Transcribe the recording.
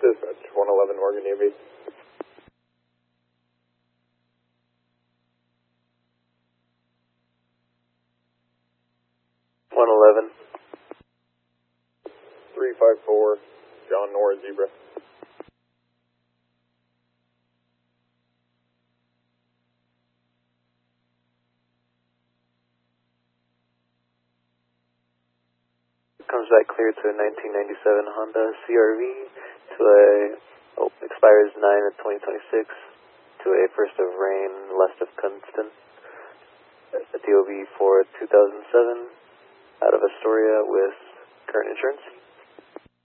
Dispatch, 111 Morgan Navy. 111. 354, John Nora Zebra. Comes back clear to a 1997 Honda CRV to a, expires 9 of 2026 to a first of rain, last of Kunston, a DOB for 2007 out of Astoria with current insurance.